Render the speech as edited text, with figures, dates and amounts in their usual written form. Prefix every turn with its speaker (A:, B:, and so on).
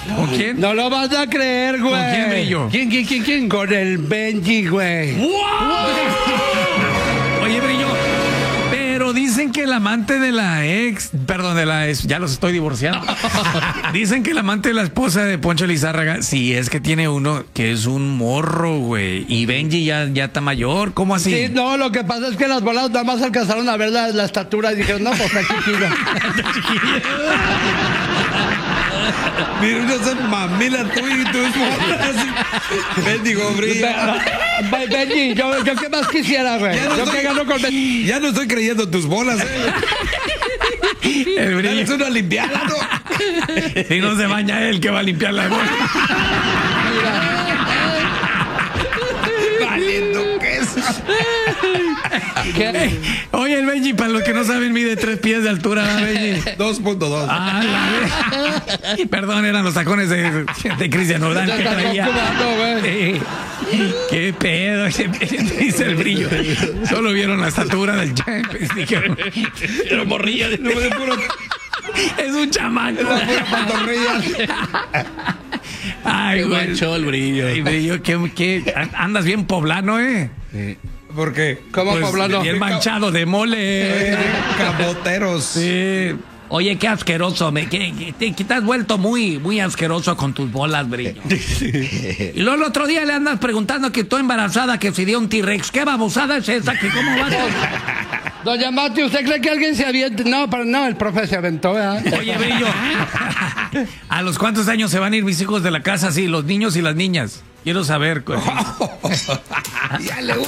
A: ¿Con quién?
B: No lo vas a creer, güey.
A: ¿Con quién, Brillo?
B: ¿Quién? Con el Benji, güey.
A: Oye, Brillo, pero dicen que el amante de la ex, ya los estoy divorciando. Dicen que el amante de la esposa de Poncho Lizárraga, si es que tiene uno, que es un morro, güey. Y Benji ya está mayor, ¿cómo así?
B: Sí, no, lo que pasa es que las bolas nada más alcanzaron a ver la estatura y dijeron, no, pues está chiquillo.
C: Mira, no son mamilas tú y tus bolas. Bendigo, Brillo.
B: Benji, yo qué más quisiera, güey. Yo que gano con Benji.
C: Ya no estoy creyendo tus bolas,
A: El Brillo.
C: Es una limpiada, ¿no?
A: Si no se baña él, que va a limpiar la bola.
C: Valiendo queso.
B: ¿Qué?
A: Oye, el Benji, para los que no saben, mide 3 pies de altura, ¿verdad, Benji?
C: 2.2.
A: Ah, perdón, eran los tacones de Cristian Nodal que traía. Qué pedo, dice el Brillo. Solo vieron la estatura del Champions. Dijeron, pero morrilla. Es un chamaco.
C: La pura pantorrilla.
A: Ay, güey.
D: Manchó el Brillo.
A: Ay, Brillo, ¿qué? Andas bien poblano, ¿eh?
C: ¿Por qué?
B: ¿Cómo
A: Pues,
B: poblano?
A: bien manchado de mole.
C: Caboteros.
A: Sí. Oye, qué asqueroso. Que te has vuelto muy asqueroso con tus bolas, Brillo. Y luego el otro día le andas preguntando que tú embarazada, que si dio un T-Rex. ¿Qué babosada es esa? ¿Que cómo vas?
B: Doña Mati, ¿usted cree que alguien se avienta? No, pero no, el profe se aventó, ¿verdad?
A: Oye, Brillo, ¿a los cuántos años se van a ir mis hijos de la casa? Sí, los niños y las niñas. Quiero saber.
C: Ya le